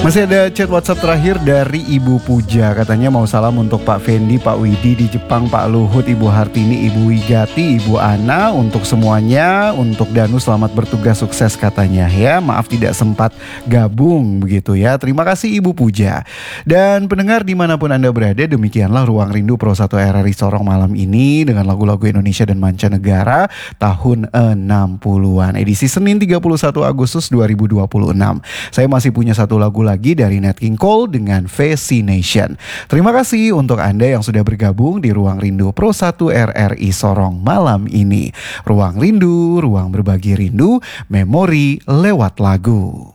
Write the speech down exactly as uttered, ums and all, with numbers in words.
Masih ada chat WhatsApp terakhir dari Ibu Puja. Katanya mau salam untuk Pak Fendi, Pak Widi di Jepang, Pak Luhut, Ibu Hartini, Ibu Wigati, Ibu Ana. Untuk semuanya, untuk Danu selamat bertugas sukses katanya ya. Maaf tidak sempat gabung begitu ya. Terima kasih Ibu Puja. Dan pendengar dimanapun Anda berada, demikianlah Ruang Rindu Pro satu R R I Sorong malam ini dengan lagu-lagu Indonesia dan mancanegara tahun enam puluhan. Edisi Senin tiga puluh satu Agustus dua ribu dua puluh enam. Saya masih punya satu lagu lagi dari Nat King Cole dengan Fascination. Terima kasih untuk Anda yang sudah bergabung di Ruang Rindu Pro satu R R I Sorong malam ini. Ruang Rindu, ruang berbagi rindu, memori lewat lagu.